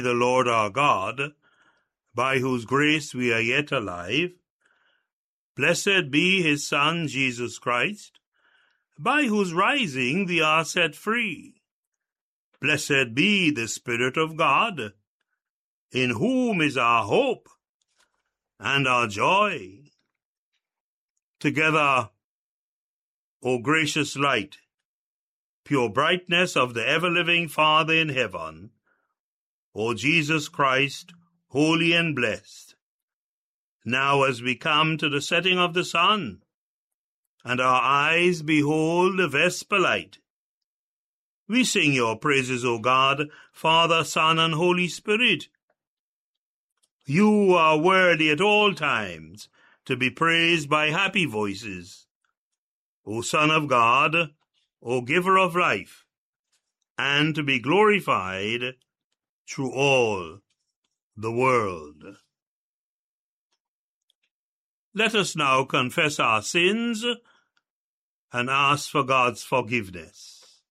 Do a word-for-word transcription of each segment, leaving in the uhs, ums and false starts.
the Lord our God, by whose grace we are yet alive. Blessed be his Son, Jesus Christ, by whose rising we are set free. Blessed be the Spirit of God, in whom is our hope and our joy. Together, O gracious light, pure brightness of the ever-living Father in heaven, O Jesus Christ, holy and blessed, now as we come to the setting of the sun, and our eyes behold the vesper light, we sing your praises, O God, Father, Son, and Holy Spirit. You are worthy at all times to be praised by happy voices. O Son of God, O Giver of life, and to be glorified through all the world. Let us now confess our sins and ask for God's forgiveness.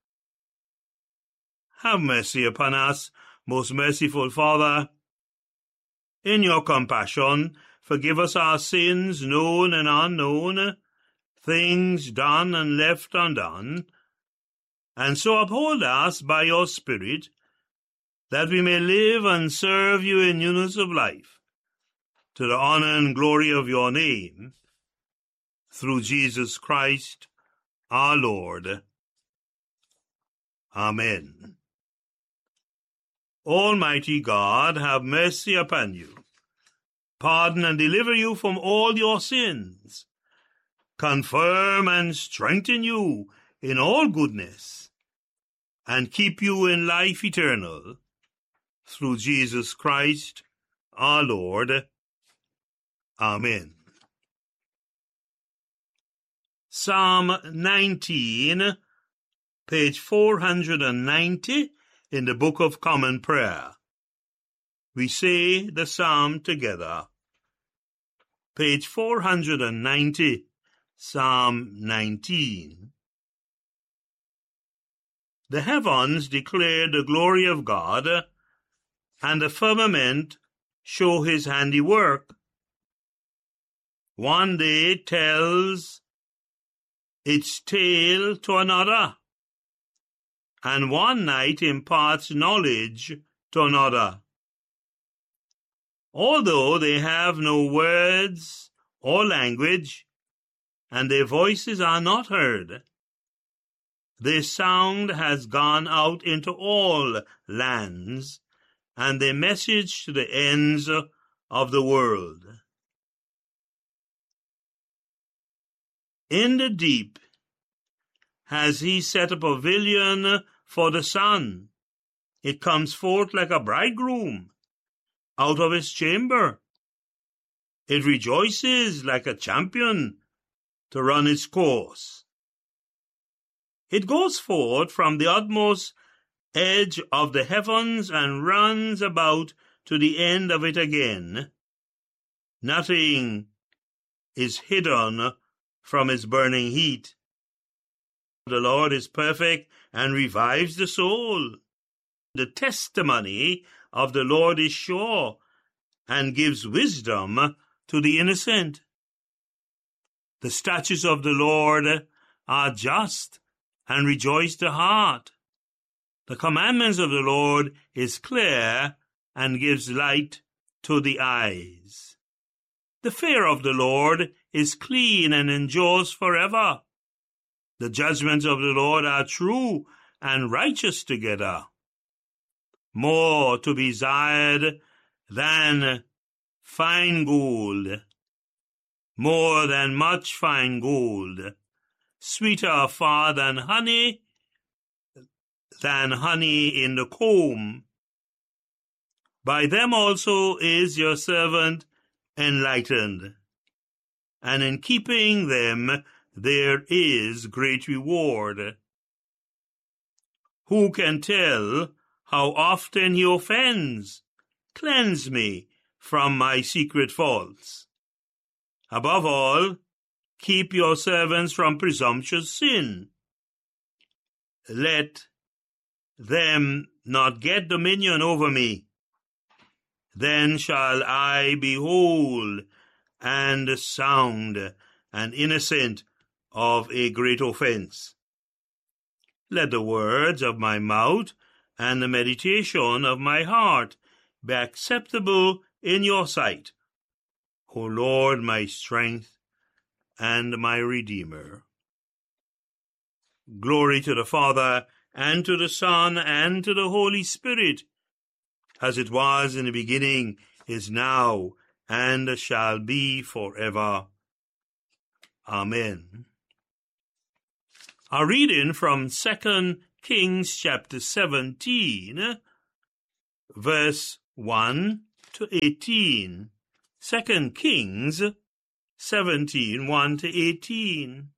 Have mercy upon us, most merciful Father. In your compassion, forgive us our sins, known and unknown, things done and left undone, and so uphold us by your Spirit, that we may live and serve you in newness of life, to the honor and glory of your name, through Jesus Christ our Lord. Amen. Almighty God, have mercy upon you, pardon and deliver you from all your sins, confirm and strengthen you in all goodness, and keep you in life eternal, through Jesus Christ our Lord. Amen. Psalm nineteen, page four hundred ninety in the Book of Common Prayer. We say the psalm together. Page four hundred ninety, Psalm nineteen. The heavens declare the glory of God, and the firmament show his handiwork. One day tells its tale to another, and one night imparts knowledge to another. Although they have no words or language, and their voices are not heard, their sound has gone out into all lands, and their message to the ends of the world. In the deep has he set a pavilion for the sun. It comes forth like a bridegroom out of his chamber. It rejoices like a champion to run its course. It goes forth from the utmost edge of the heavens and runs about to the end of it again. Nothing is hidden from its burning heat. The Lord is perfect and revives the soul. The testimony of the Lord is sure and gives wisdom to the innocent. The statutes of the Lord are just and rejoice the heart. The commandments of the Lord is clear and gives light to the eyes. The fear of the Lord is clean and endures forever. The judgments of the Lord are true and righteous together. More to be desired than fine gold, more than much fine gold, sweeter far than honey, than honey in the comb. By them also is your servant enlightened, and in keeping them there is great reward. Who can tell how often he offends? Cleanse me from my secret faults. Above all, keep your servants from presumptuous sin. Let them not get dominion over me. Then shall I be whole and sound and innocent of a great offense. Let the words of my mouth and the meditation of my heart be acceptable in your sight, O Lord, my strength and my Redeemer. Glory to the Father, and to the Son, and to the Holy Spirit, as it was in the beginning, is now, and shall be forever. Amen. A reading from Second Kings chapter seventeen, verse one to eighteen. Second Kings seventeen, one to eighteen.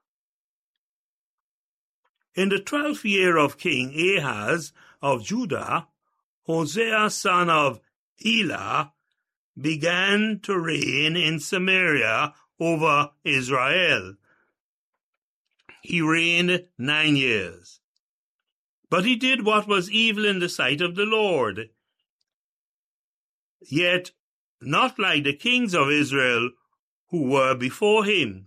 In the twelfth year of King Ahaz of Judah, Hosea son of Elah began to reign in Samaria over Israel. He reigned nine years. But he did what was evil in the sight of the Lord, yet not like the kings of Israel who were before him.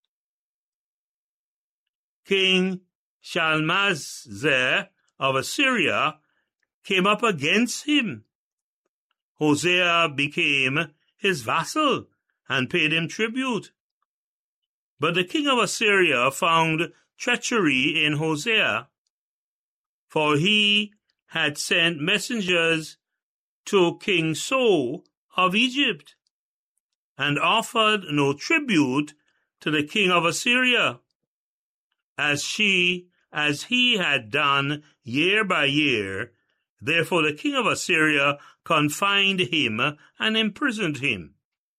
King Shalmaneser of Assyria came up against him. Hosea became his vassal and paid him tribute. But the king of Assyria found treachery in Hosea, for he had sent messengers to King So of Egypt, and offered no tribute to the king of Assyria, as she as he had done year by year. Therefore the king of Assyria confined him and imprisoned him.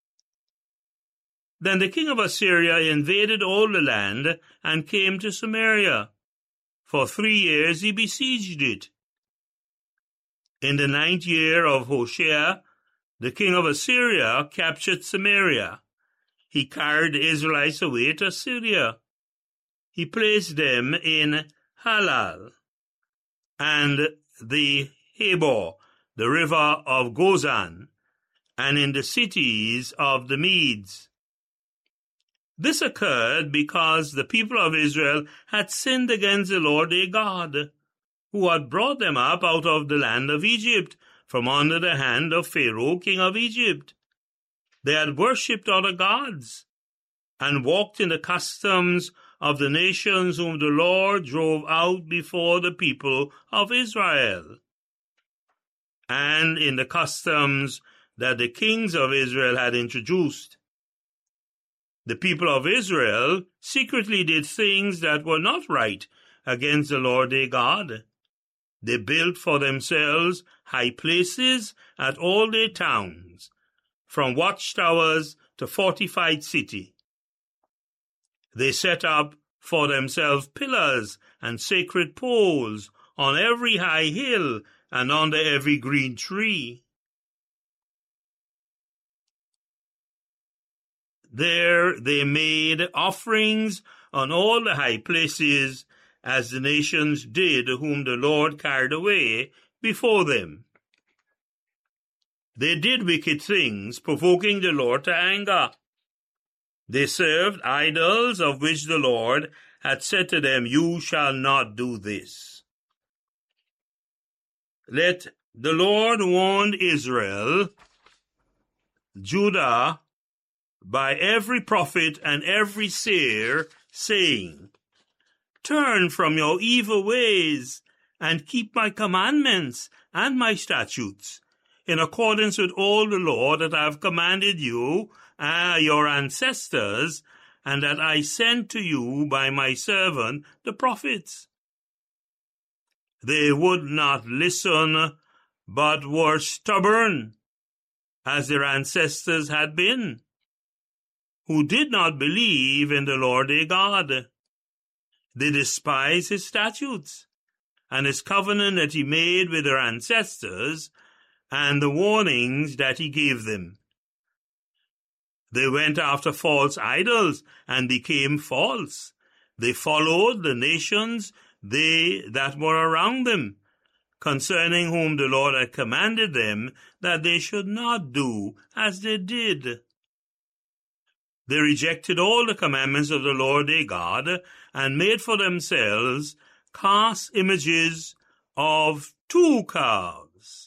Then the king of Assyria invaded all the land and came to Samaria. For three years he besieged it. In the ninth year of Hoshea, the king of Assyria captured Samaria. He carried the Israelites away to Syria. He placed them in Halal and the Habor, the river of Gozan, and in the cities of the Medes. This occurred because the people of Israel had sinned against the Lord their God, who had brought them up out of the land of Egypt, from under the hand of Pharaoh, king of Egypt. They had worshipped other gods, and walked in the customs of the nations whom the Lord drove out before the people of Israel, and in the customs that the kings of Israel had introduced. The people of Israel secretly did things that were not right against the Lord their God. They built for themselves high places at all their towns, from watchtowers to fortified city. They set up for themselves pillars and sacred poles on every high hill and under every green tree. There they made offerings on all the high places, as the nations did whom the Lord carried away before them. They did wicked things, provoking the Lord to anger. They served idols of which the Lord had said to them, "You shall not do this." Let the Lord warn Israel, Judah, by every prophet and every seer, saying, "Turn from your evil ways and keep my commandments and my statutes, in accordance with all the law that I have commanded you, uh, your ancestors, and that I sent to you by my servant the prophets." They would not listen, but were stubborn, as their ancestors had been, who did not believe in the Lord their God. They despised his statutes and his covenant that he made with their ancestors, and the warnings that he gave them. They went after false idols and became false. They followed the nations they that were around them, concerning whom the Lord had commanded them that they should not do as they did. They rejected all the commandments of the Lord their God, and made for themselves cast images of two calves.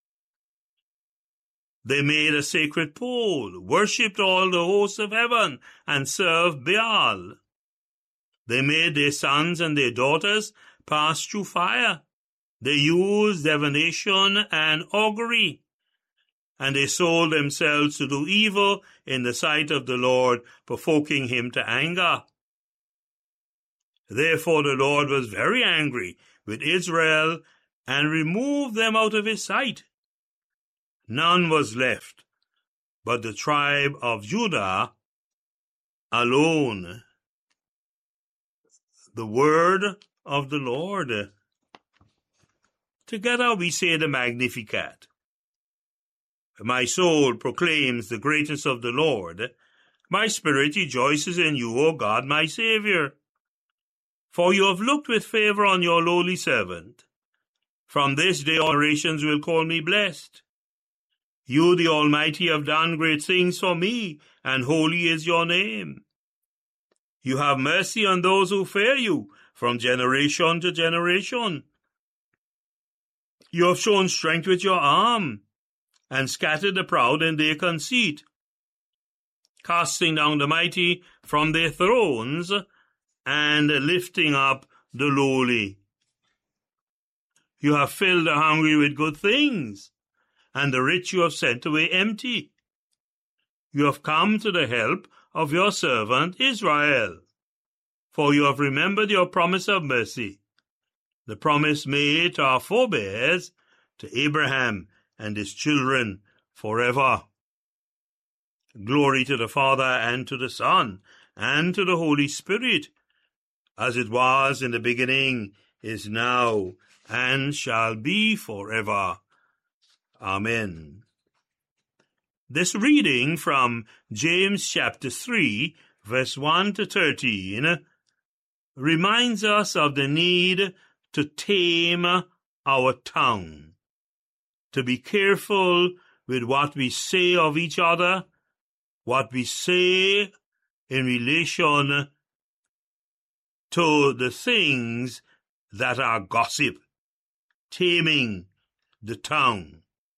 They made a sacred pole, worshipped all the hosts of heaven, and served Baal. They made their sons and their daughters pass through fire. They used divination and augury, and they sold themselves to do evil in the sight of the Lord, provoking him to anger. Therefore the Lord was very angry with Israel and removed them out of his sight. None was left but the tribe of Judah alone. The word of the Lord. Together we say the Magnificat. My soul proclaims the greatness of the Lord. My spirit rejoices in you, O God, my Saviour. For you have looked with favour on your lowly servant. From this day all generations will call me blessed. You, the Almighty, have done great things for me, and holy is your name. You have mercy on those who fear you, from generation to generation. You have shown strength with your arm, and scattered the proud in their conceit, casting down the mighty from their thrones, and lifting up the lowly. You have filled the hungry with good things, and the rich you have sent away empty. You have come to the help of your servant Israel, for you have remembered your promise of mercy, the promise made to our forebears, to Abraham and his children forever. Glory to the Father, and to the Son, and to the Holy Spirit, as it was in the beginning, is now, and shall be forever. Amen. This reading from James chapter three, verse one to thirteen, reminds us of the need to tame our tongue, to be careful with what we say of each other, what we say in relation to the things that are gossip, taming the tongue.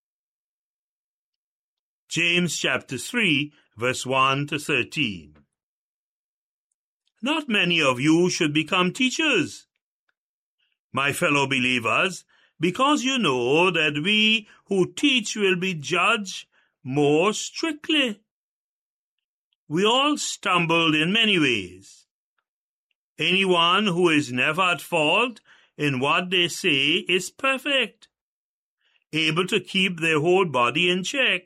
James chapter three, verse one to thirteen. Not many of you should become teachers, my fellow believers, because you know that we who teach will be judged more strictly. We all stumbled in many ways. Anyone who is never at fault in what they say is perfect, able to keep their whole body in check.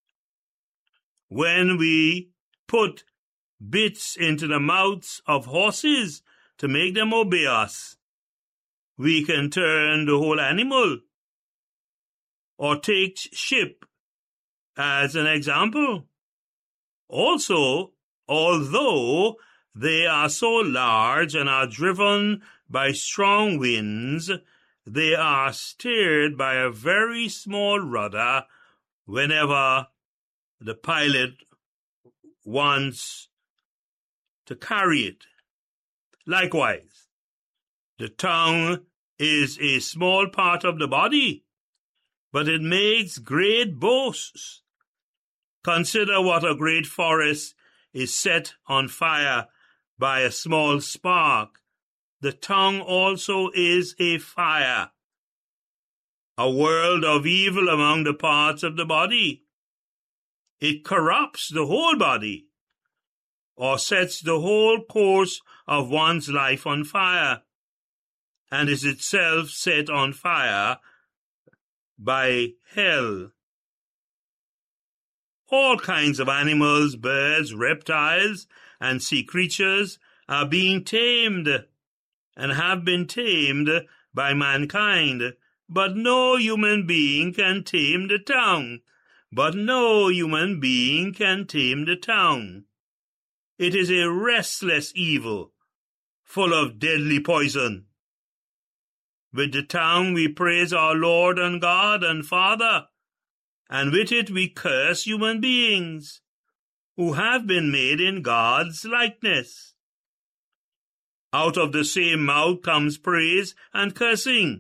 When we put bits into the mouths of horses to make them obey us, we can turn the whole animal. Or take sheep as an example. Also, although they are so large and are driven by strong winds, they are steered by a very small rudder whenever the pilot wants to carry it. Likewise, the tongue is a small part of the body, but it makes great boasts. Consider what a great forest is set on fire by a small spark. The tongue also is a fire, a world of evil among the parts of the body. It corrupts the whole body, or sets the whole course of one's life on fire, and is itself set on fire by hell. All kinds of animals, birds, reptiles, and sea creatures are being tamed, and have been tamed by mankind, but no human being can tame the tongue. But no human being can tame the tongue. It is a restless evil, full of deadly poison. With the tongue we praise our Lord and God and Father, and with it we curse human beings who have been made in God's likeness. Out of the same mouth comes praise and cursing.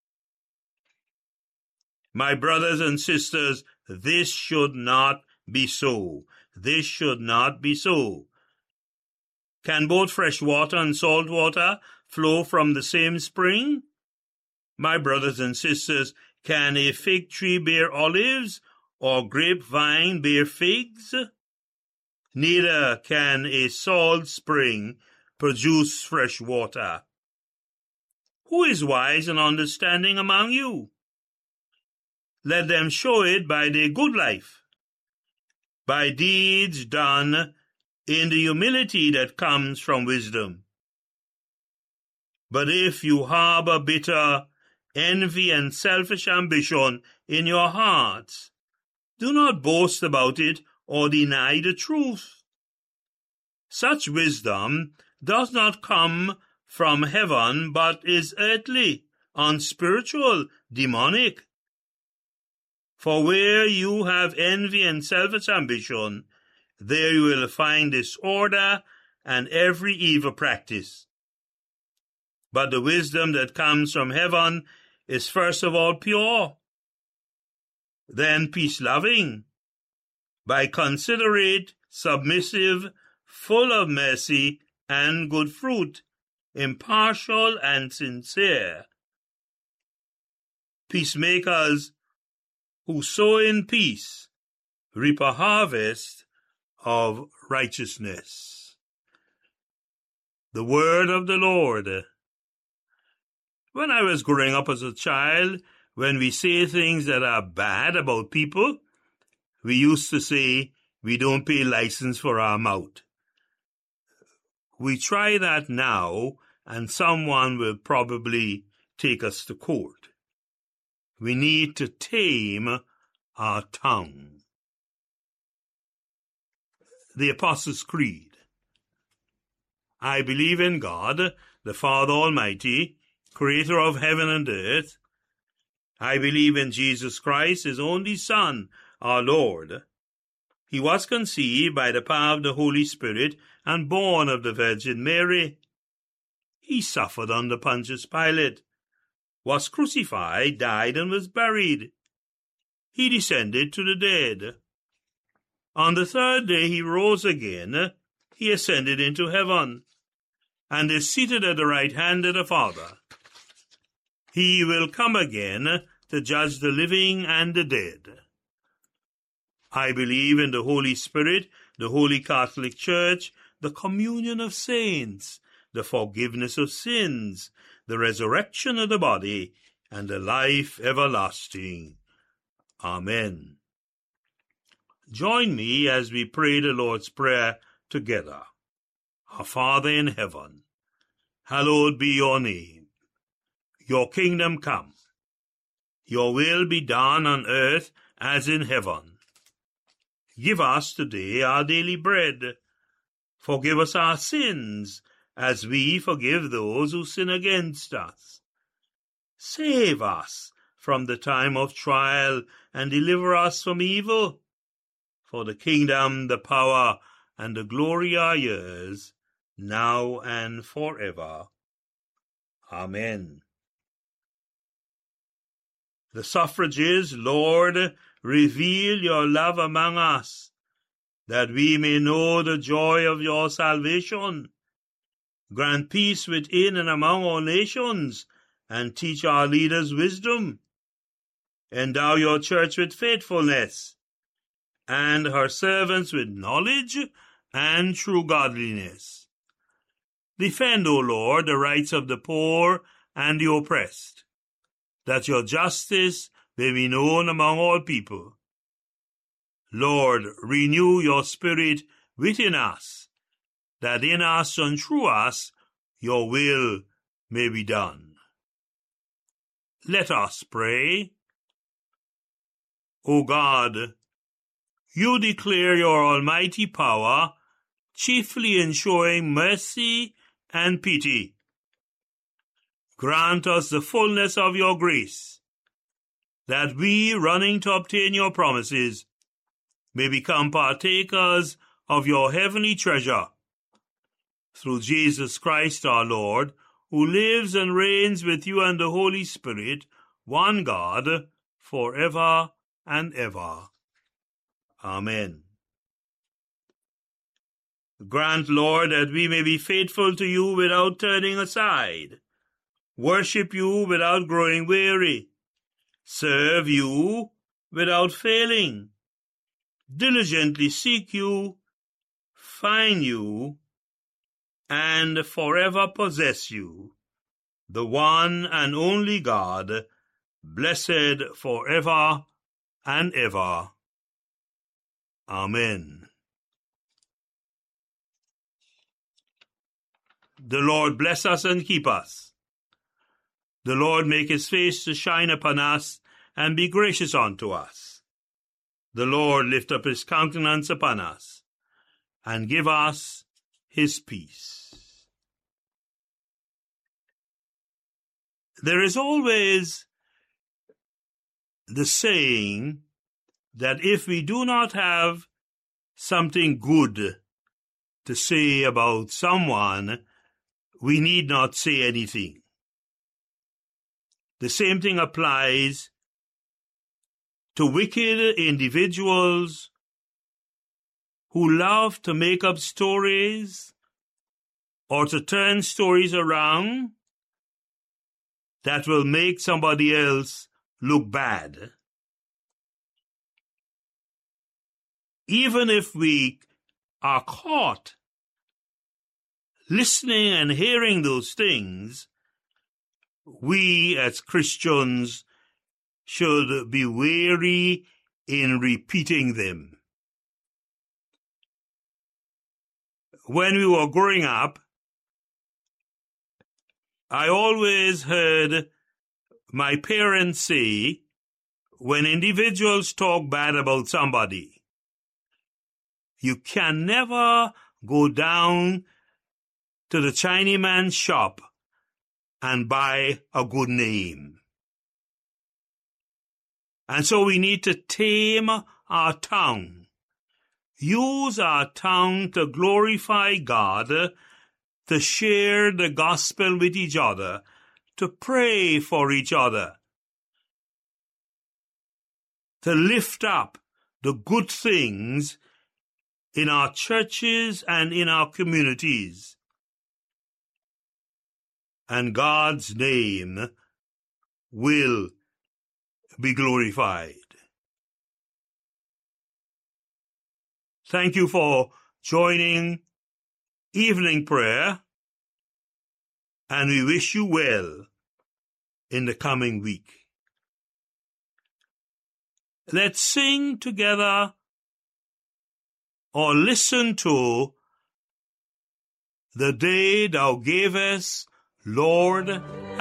My brothers and sisters, this should not be so. This should not be so. Can both fresh water and salt water flow from the same spring? My brothers and sisters, can a fig tree bear olives, or grapevine bear figs? Neither can a salt spring produce fresh water. Who is wise and understanding among you? Let them show it by their good life, by deeds done in the humility that comes from wisdom. But if you harbor bitter envy and selfish ambition in your hearts, do not boast about it or deny the truth. Such wisdom does not come from heaven, but is earthly, unspiritual, demonic. For where you have envy and selfish ambition, there you will find disorder and every evil practice. But the wisdom that comes from heaven is first of all pure, then peace-loving, by considerate, submissive, full of mercy and good fruit, impartial and sincere. Peacemakers who sow in peace reap a harvest of righteousness. The word of the Lord. When I was growing up as a child, when we say things that are bad about people, we used to say we don't pay license for our mouth. We try that now, and someone will probably take us to court. We need to tame our tongue. The Apostles' Creed. I believe in God, the Father Almighty, creator of heaven and earth. I believe in Jesus Christ, his only Son, our Lord. He was conceived by the power of the Holy Spirit and born of the Virgin Mary. He suffered under Pontius Pilate, was crucified, died, and was buried. He descended to the dead. On the third day he rose again. He ascended into heaven, and is seated at the right hand of the Father. He will come again to judge the living and the dead. I believe in the Holy Spirit, the Holy Catholic Church, the communion of saints, the forgiveness of sins, the resurrection of the body, and the life everlasting. Amen. Join me as we pray the Lord's Prayer together. Our Father in heaven, hallowed be your name. Your kingdom come. Your will be done on earth as in heaven. Give us today our daily bread. Forgive us our sins, as we forgive those who sin against us. Save us from the time of trial, and deliver us from evil. For the kingdom, the power, and the glory are yours, now and forever. Amen. The suffrage is, Lord, reveal your love among us, that we may know the joy of your salvation. Grant peace within and among all nations, and teach our leaders wisdom. Endow your church with faithfulness, and her servants with knowledge and true godliness. Defend, O Lord, the rights of the poor and the oppressed, that your justice may be known among all people. Lord, renew your spirit within us, that in us and through us your will may be done. Let us pray. O God, you declare your almighty power, chiefly in showing mercy and pity. grant us the fullness of your grace, that we, running to obtain your promises, may become partakers of your heavenly treasure. Through Jesus Christ our Lord, who lives and reigns with you and the Holy Spirit, one God, forever and ever. Amen. Grant, Lord, that we may be faithful to you without turning aside, worship you without growing weary, serve you without failing, diligently seek you, find you, and forever possess you, the one and only God, blessed forever and ever. Amen. The Lord bless us and keep us. The Lord make his face to shine upon us and be gracious unto us. The Lord lift up his countenance upon us and give us his peace. There is always the saying that if we do not have something good to say about someone, we need not say anything. The same thing applies to wicked individuals who love to make up stories or to turn stories around that will make somebody else look bad. Even if we are caught listening and hearing those things, we as Christians should be wary in repeating them. When we were growing up, I always heard my parents say, when individuals talk bad about somebody, you can never go down to the Chinese man's shop and buy a good name. And so we need to tame our tongue, use our tongue to glorify God, to share the gospel with each other, to pray for each other, to lift up the good things in our churches and in our communities. And God's name will be glorified. Thank you for joining evening prayer, and we wish you well in the coming week. Let's sing together or listen to The Day Thou Gavest, Lord.